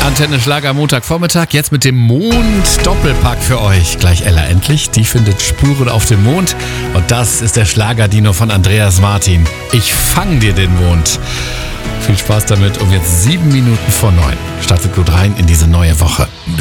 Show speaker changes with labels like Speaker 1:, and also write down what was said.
Speaker 1: Antenne Schlager Montagvormittag, jetzt mit dem Mond-Doppelpack für euch. Gleich Ella Endlich, die findet Spuren auf dem Mond. Und das ist der Schlager-Dino von Andreas Martin. Ich fang dir den Mond. Viel Spaß damit. Um jetzt 7 Minuten vor 9 startet gut rein in diese neue Woche.